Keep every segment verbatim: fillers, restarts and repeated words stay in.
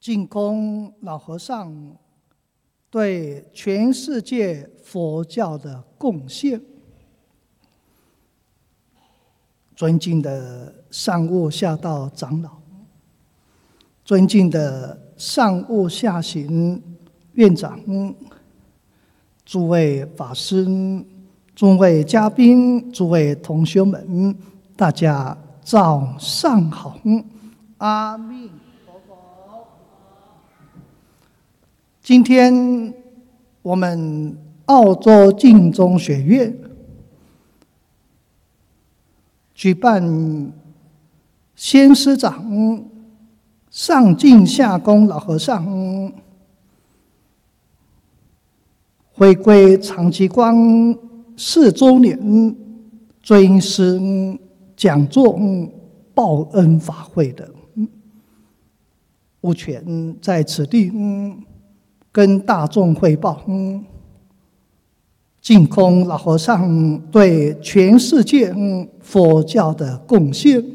净空老和尚对全世界佛教的贡献。尊敬的上悟下道长老，尊敬的上悟下行院长，诸位法师，诸位嘉宾，诸位同学们，大家早上好，阿弥陀佛。今天我们澳洲净宗学院举办先师长上净下公老和尚回归长吉光四周年尊师讲座报恩法会的，无权在此地跟大众汇报净空老和尚对全世界佛教的贡献，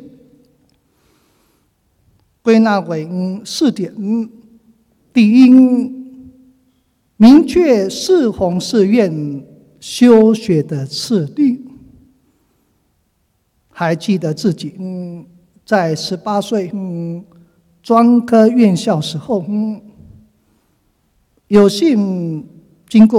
归纳为四点：第一，明确四弘誓愿修学的次第。还记得自己在十八岁专科院校时候，有幸经过